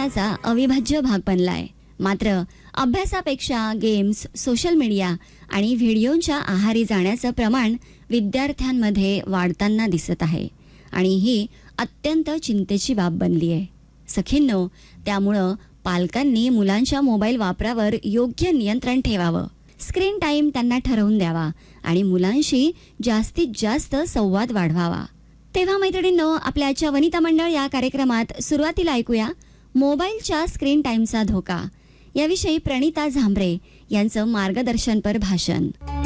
जीवनाचा अविभाज्य भाग बनलाय. मात्र अभ्यासापेक्षा गेम्स, सोशल मीडिया आणि व्हिडिओच्या आहारी जाण्याचं प्रमाण विद्यार्थ्यांमध्ये वाढताना दिसत आहे आणि ही अत्यंत चिंतेची बाब बनली आहे. सखींनो, त्यामुळं पालकांनी मुलांच्या मोबाईल वापरावर योग्य नियंत्रण ठेवावं, स्क्रीन टाइम त्यांना ठरवून द्यावा आणि मुलांशी जास्तीत जास्त संवाद वाढवावा. तेव्हा मैत्रिणींनो, आपल्या आजच्या वनिता मंडळ या कार्यक्रमात सुरुवातीला ऐकूया मोबाईलच्या स्क्रीन टाइमचा धोका याविषयी प्रणिता झांबरे यांचं मार्गदर्शनपर भाषण.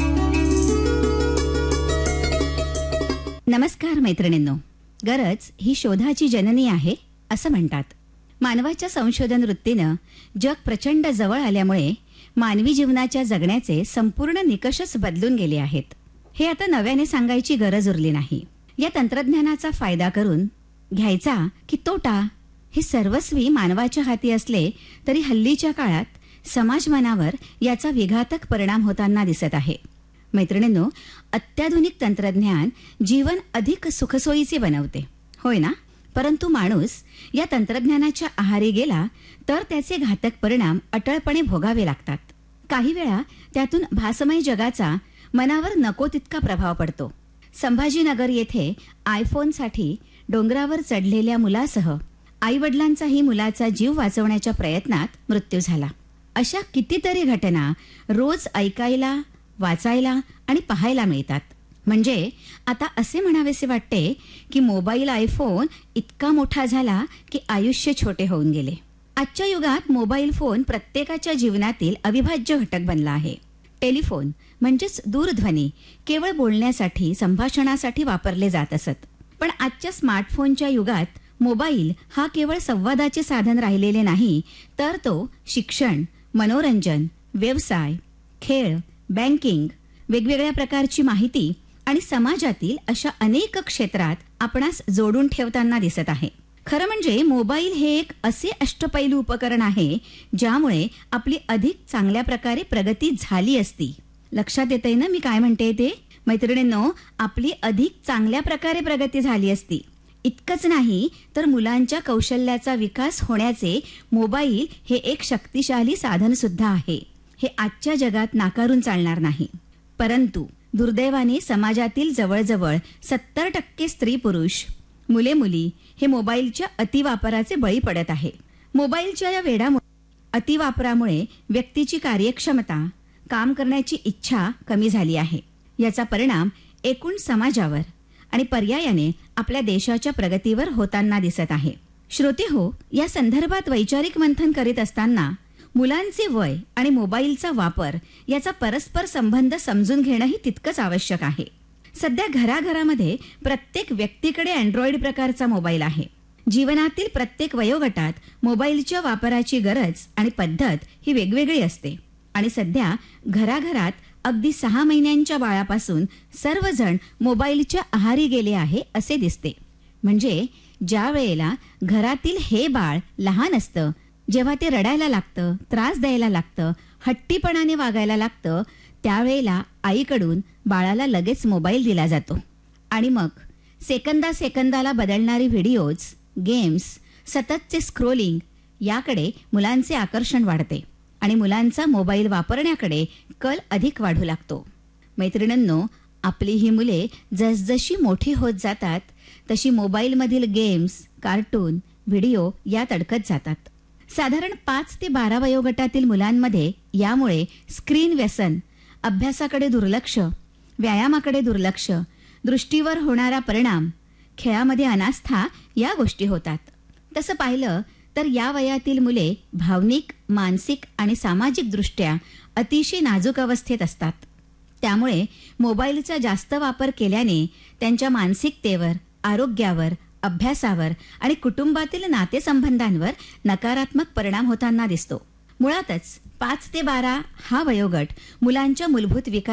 नमस्कार मैत्रिणींनो. गरज ही शोधाची जननी आहे असं म्हणतात. मानवाच्या संशोधन वृत्तीनं जग प्रचंड जवळ आल्यामुळे मानवी जीवनाच्या जगण्याचे संपूर्ण निकषच बदलून गेले आहेत. हे आता नव्याने सांगायची गरज उरली नाही. या तंत्रज्ञानाचा फायदा करून घ्यायचा की तोटा हे सर्वस्वी मानवाच्या हाती असले तरी हल्लीच्या काळात समाज मनावर याचा विघातक परिणाम होताना दिसत आहे. मैत्रिणींनो, अत्याधुनिक तंत्रज्ञान जीवन अधिक सुखसोयीचे बनवते, होय ना? परंतु माणूस या तंत्रज्ञानाच्या आहारी गेला तर त्याचे घातक परिणाम अटळपणे भोगावे लागतात. काही वेळा त्यातून भासमय जगाचा मनावर नको तितका प्रभाव पडतो. संभाजीनगर येथे आयफोनसाठी डोंगरावर चढलेल्या मुलासह आईवडिलांचाही मुलाचा जीव वाचवण्याच्या प्रयत्नात मृत्यू झाला. अशा कितीतरी घटना रोज ऐकायला, वाचायला आणि पाहायला मिळतात. म्हणजे आता असे म्हणावेसे वाटते की मोबाईल आयफोन इतका मोठा झाला की आयुष्य छोटे होऊन गेले. आजच्या युगात मोबाईल फोन प्रत्येकाच्या जीवनातील अविभाज्य घटक बनला आहे. टेलिफोन म्हणजेच दूरध्वनी केवळ बोलण्यासाठी, संभाषणासाठी वापरले जात असत. पण आजच्या स्मार्टफोनच्या युगात मोबाईल हा केवळ संवादाचे साधन राहिलेले नाही, तर तो शिक्षण, मनोरंजन, व्यवसाय, खेळ, बँकिंग, वेगवेगळ्या प्रकारची माहिती आणि समाजातील अशा अनेक क्षेत्रात आपणास जोडून ठेवताना दिसत आहे. खरं म्हणजे मोबाईल हे एक असे अष्टपैलू उपकरण आहे ज्यामुळे आपली अधिक चांगल्या प्रकारे प्रगती झाली असती. लक्षात येतंय ना मी काय म्हणते ते? मैत्रिणींनो, आपली अधिक चांगल्या प्रकारे प्रगती झाली असती. इतकंच नाही तर मुलांच्या कौशल्याचा विकास होण्याचे मोबाईल हे एक शक्तिशाली साधन सुद्धा आहे. हे आजच्या जगात नाकारून चालणार नाही. परंतु दुर्दैवाने समाजातील जवळजवळ 70% स्त्री पुरुष, मुले मुली हे मोबाईलच्या अतिवापराचे बळी पडत आहे. मोबाईलच्या या वेडामुळे, अतिवापरामुळे व्यक्तीची कार्यक्षमता, काम करण्याची इच्छा कमी झाली आहे. याचा परिणाम एकूण समाजावर आणि पर्यायाने आपल्या देशाच्या प्रगतीवर होताना दिसत आहे. श्रोते हो, या संदर्भात वैचारिक मंथन करीत असताना मुलांचे वय आणि मोबाईलचा वापर याचा परस्पर संबंध समजून घेणंही तितकंच आवश्यक आहे. सध्या घराघरामध्ये प्रत्येक व्यक्तीकडे अँड्रॉइड प्रकारचा मोबाईल आहे. जीवनातील प्रत्येक वयोगटात मोबाईलच्या वापराची गरज आणि पद्धत ही वेगवेगळी असते आणि सध्या घराघरात अगदी 6 महिन्यांच्या बाळापासून सर्वजण मोबाईलच्या आहारी गेले आहे असे दिसते. म्हणजे ज्या वेळेला घरातील हे बाळ लहान असतं, जेव्हा ते रडायला लागतं, त्रास द्यायला लागतं, हट्टीपणाने वागायला लागतं, त्यावेळेला आईकडून बाळाला लगेच मोबाईल दिला जातो आणि मग सेकंदाला बदलणारी व्हिडिओज, गेम्स, सततचे स्क्रोलिंग याकडे मुलांचे आकर्षण वाढते आणि मुलांचा मोबाईल वापरण्याकडे कल अधिक वाढू लागतो. मैत्रिणींनो, आपली ही मुले जसजशी मोठी होत जातात तशी मोबाईलमधील गेम्स, कार्टून, व्हिडिओ यात अडकत जातात. साधारण 5 ते 12 वयोगटातील मुलांमध्ये यामुळे स्क्रीन व्यसन, अभ्यासाकडे दुर्लक्ष, व्यायामाकडे दुर्लक्ष, दृष्टीवर होणारा परिणाम, खेळामध्ये अनास्था या गोष्टी होतात. तसं पाहिलं तर या वयातील मुले भावनिक, मानसिक आणि सामाजिक दृष्ट्या अतिशय नाजूक अवस्थेत असतात. त्यामुळे मोबाईलचा जास्त वापर केल्याने त्यांच्या मानसिकतेवर, आरोग्यावर, अभ्यासावर आणि कुटुंबातील नातेसंबंधांवर नकारात्मक परिणाम होताना दिसतो. मुळातच 5 ते 12 हा वयोगट मुलांच्या मूलभूत विकास